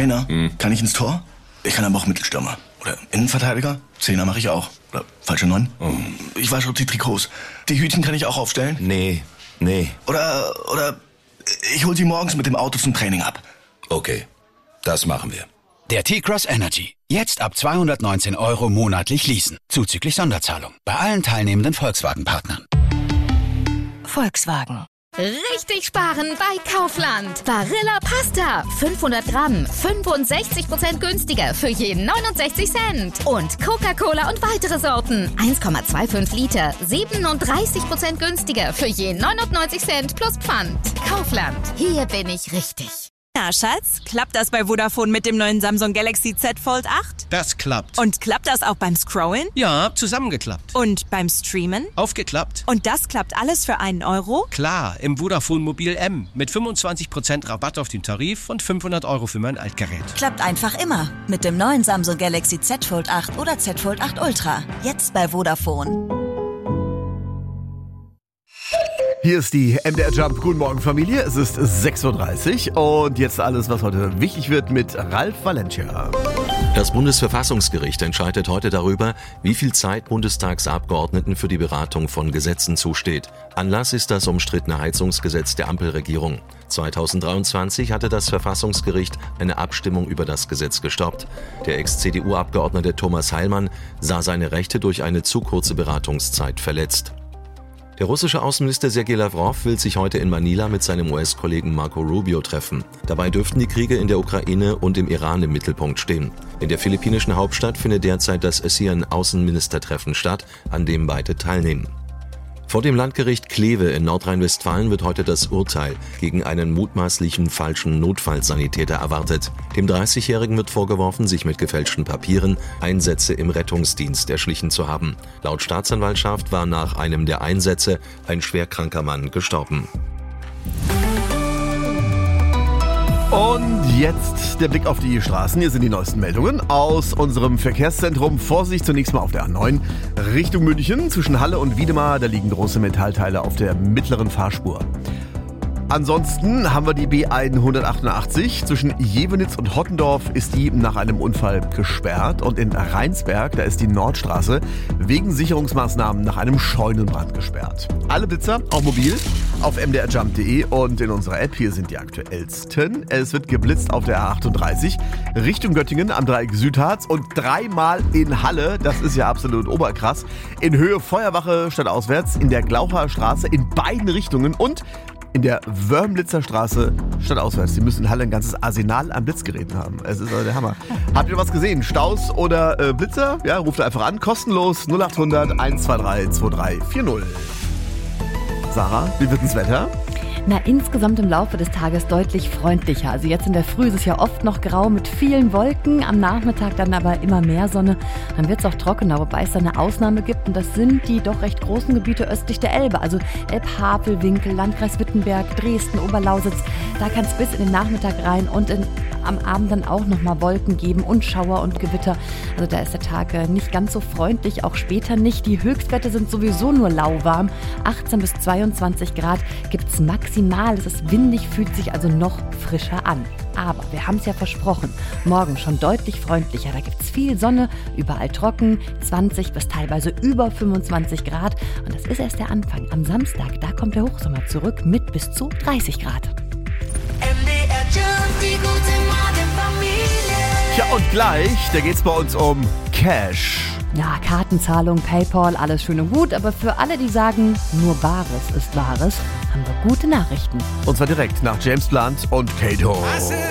Trainer? Kann ich ins Tor? Ich kann aber auch Mittelstürmer. Oder Innenverteidiger? Zehner mache ich auch. Oder falsche 9? Ich wasche auch die Trikots. Die Hütchen kann ich auch aufstellen? Nee. Oder ich hol sie morgens mit dem Auto zum Training ab. Okay, das machen wir. Der T-Cross Energy. Jetzt ab 219 € monatlich leasen. Zuzüglich Sonderzahlung. Bei allen teilnehmenden Volkswagen-Partnern. Volkswagen. Richtig sparen bei Kaufland. Barilla Pasta. 500 Gramm. 65% günstiger für jeden 69 Cent. Und Coca-Cola und weitere Sorten. 1,25 Liter. 37% günstiger für jeden 99 Cent plus Pfand. Kaufland. Hier bin ich richtig. Na, Schatz, klappt das bei Vodafone mit dem neuen Samsung Galaxy Z Fold 8? Das klappt. Und klappt das auch beim Scrollen? Ja, zusammengeklappt. Und beim Streamen? Aufgeklappt. Und das klappt alles für einen Euro? Klar, im Vodafone Mobil M. Mit 25% Rabatt auf den Tarif und 500 € für mein Altgerät. Klappt einfach immer. Mit dem neuen Samsung Galaxy Z Fold 8 oder Z Fold 8 Ultra. Jetzt bei Vodafone. Hier ist die MDR Jump. Guten Morgen, Familie. Es ist 6:30 Uhr und jetzt alles, was heute wichtig wird mit Ralf Valencia. Das Bundesverfassungsgericht entscheidet heute darüber, wie viel Zeit Bundestagsabgeordneten für die Beratung von Gesetzen zusteht. Anlass ist das umstrittene Heizungsgesetz der Ampelregierung. 2023 hatte das Verfassungsgericht eine Abstimmung über das Gesetz gestoppt. Der Ex-CDU-Abgeordnete Thomas Heilmann sah seine Rechte durch eine zu kurze Beratungszeit verletzt. Der russische Außenminister Sergei Lavrov will sich heute in Manila mit seinem US-Kollegen Marco Rubio treffen. Dabei dürften die Kriege in der Ukraine und im Iran im Mittelpunkt stehen. In der philippinischen Hauptstadt findet derzeit das ASEAN-Außenministertreffen statt, an dem beide teilnehmen. Vor dem Landgericht Kleve in Nordrhein-Westfalen wird heute das Urteil gegen einen mutmaßlichen falschen Notfallsanitäter erwartet. Dem 30-Jährigen wird vorgeworfen, sich mit gefälschten Papieren Einsätze im Rettungsdienst erschlichen zu haben. Laut Staatsanwaltschaft war nach einem der Einsätze ein schwerkranker Mann gestorben. Und jetzt der Blick auf die Straßen. Hier sind die neuesten Meldungen aus unserem Verkehrszentrum. Vorsicht zunächst mal auf der A9 Richtung München. Zwischen Halle und Wiedemar, da liegen große Metallteile auf der mittleren Fahrspur. Ansonsten haben wir die B188. Zwischen Jevenitz und Hottendorf ist die nach einem Unfall gesperrt. Und in Rheinsberg, da ist die Nordstraße wegen Sicherungsmaßnahmen nach einem Scheunenbrand gesperrt. Alle Blitzer, auch mobil, auf mdrjump.de und in unserer App. Hier sind die aktuellsten. Es wird geblitzt auf der A38 Richtung Göttingen am Dreieck Südharz und 3-mal in Halle. Das ist ja absolut oberkrass. In Höhe Feuerwache stadtauswärts, in der Glaucher Straße in beiden Richtungen und in der Wörmlitzer Straße stadtauswärts. Sie müssen in Halle ein ganzes Arsenal an Blitzgeräten haben. Es ist also der Hammer. Habt ihr was gesehen? Staus oder Blitzer? Ja, ruft einfach an. Kostenlos 0800 123 2340. Sarah, wie wird das Wetter? Na, insgesamt im Laufe des Tages deutlich freundlicher. Also jetzt in der Früh ist es ja oft noch grau mit vielen Wolken, am Nachmittag dann aber immer mehr Sonne. Dann wird es auch trockener, wobei es da eine Ausnahme gibt und das sind die doch recht großen Gebiete östlich der Elbe. Also Elbhavelwinkel, Landkreis Wittenberg, Dresden, Oberlausitz. Da kann es bis in den Nachmittag rein und am Abend dann auch nochmal Wolken geben und Schauer und Gewitter. Also da ist der Tag nicht ganz so freundlich, auch später nicht. Die Höchstwerte sind sowieso nur lauwarm. 18 bis 22 Grad gibt es maximal. Es ist windig, fühlt sich also noch frischer an. Aber wir haben es ja versprochen, morgen schon deutlich freundlicher. Da gibt es viel Sonne, überall trocken, 20 bis teilweise über 25 Grad. Und das ist erst der Anfang. Am Samstag, da kommt der Hochsommer zurück mit bis zu 30 Grad. MDR Jump, die gute Morgenfamilie. Tja, und gleich, da geht's bei uns um Cash. Ja, Kartenzahlung, PayPal, alles schön und gut. Aber für alle, die sagen, nur Bares ist Wahres, haben wir gute Nachrichten. Und zwar direkt nach James Blunt und Kato.